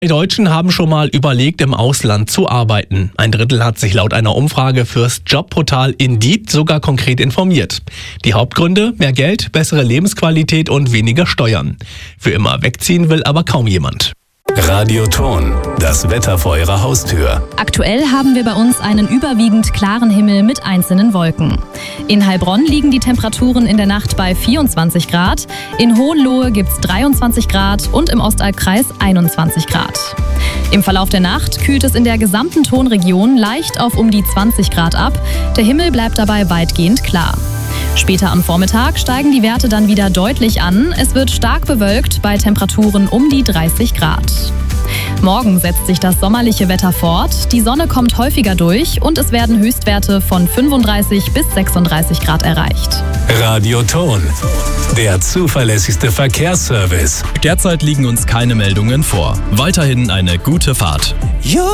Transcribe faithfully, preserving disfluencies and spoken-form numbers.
Die Deutschen haben schon mal überlegt, im Ausland zu arbeiten. Ein Drittel hat sich laut einer Umfrage fürs Jobportal Indeed sogar konkret informiert. Die Hauptgründe: mehr Geld, bessere Lebensqualität und weniger Steuern. Für immer wegziehen will aber kaum jemand. Radio Ton, das Wetter vor Ihrer Haustür. Aktuell haben wir bei uns einen überwiegend klaren Himmel mit einzelnen Wolken. In Heilbronn liegen die Temperaturen in der Nacht bei vierundzwanzig Grad, in Hohenlohe gibt es dreiundzwanzig Grad und im Ostalbkreis einundzwanzig Grad. Im Verlauf der Nacht kühlt es in der gesamten Tonregion leicht auf um die zwanzig Grad ab. Der Himmel bleibt dabei weitgehend klar. Später am Vormittag steigen die Werte dann wieder deutlich an. Es wird stark bewölkt bei Temperaturen um die dreißig Grad. Morgen setzt sich das sommerliche Wetter fort. Die Sonne kommt häufiger durch und es werden Höchstwerte von fünfunddreißig bis sechsunddreißig Grad erreicht. Radio Ton, der zuverlässigste Verkehrsservice. Derzeit liegen uns keine Meldungen vor. Weiterhin eine gute Fahrt. Ja.